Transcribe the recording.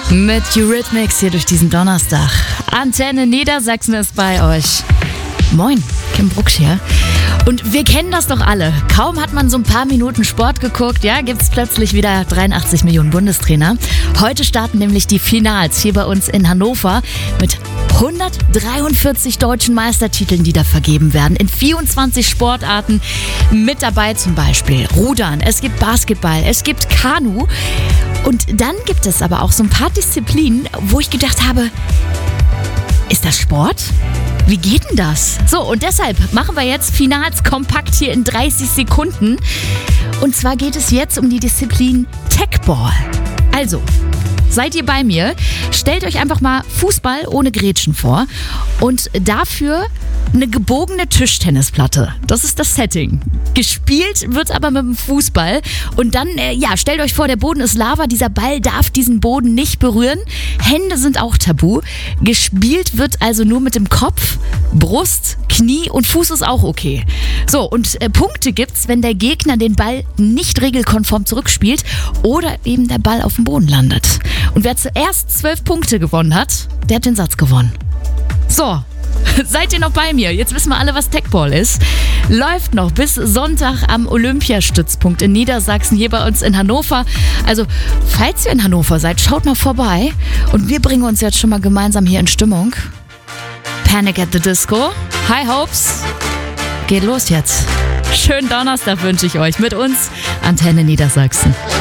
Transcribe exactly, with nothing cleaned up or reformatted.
Mit Eurythmics hier durch diesen Donnerstag. Antenne Niedersachsen ist bei euch. Moin, Kim Brucksch hier. Und wir kennen das doch alle. Kaum hat man so ein paar Minuten Sport geguckt, ja, gibt's plötzlich wieder dreiundachtzig Millionen Bundestrainer. Heute starten nämlich die Finals hier bei uns in Hannover mit hundertdreiundvierzig deutschen Meistertiteln, die da vergeben werden. In vierundzwanzig Sportarten mit dabei, zum Beispiel Rudern, es gibt Basketball, es gibt Kanu. Und dann gibt es aber auch so ein paar Disziplinen, wo ich gedacht habe, ist das Sport? Wie geht denn das? So, und deshalb machen wir jetzt Finals kompakt hier in dreißig Sekunden. Und zwar geht es jetzt um die Disziplin Techball. Also, seid ihr bei mir? Stellt euch einfach mal Fußball ohne Grätschen vor und dafür eine gebogene Tischtennisplatte. Das ist das Setting. Gespielt wird aber mit dem Fußball. Und dann, äh, ja, stellt euch vor, der Boden ist Lava. Dieser Ball darf diesen Boden nicht berühren. Hände sind auch tabu. Gespielt wird also nur mit dem Kopf, Brust, Knie und Fuß ist auch okay. So, und äh, Punkte gibt's, wenn der Gegner den Ball nicht regelkonform zurückspielt oder eben der Ball auf dem Boden landet. Und wer zuerst zwölf Punkte gewonnen hat, der hat den Satz gewonnen. So. Seid ihr noch bei mir? Jetzt wissen wir alle, was Techball ist. Läuft noch bis Sonntag am Olympiastützpunkt in Niedersachsen, hier bei uns in Hannover. Also, falls ihr in Hannover seid, schaut mal vorbei. Und wir bringen uns jetzt schon mal gemeinsam hier in Stimmung. Panic at the Disco. High Hopes. Geht los jetzt. Schönen Donnerstag wünsche ich euch mit uns. Antenne Niedersachsen.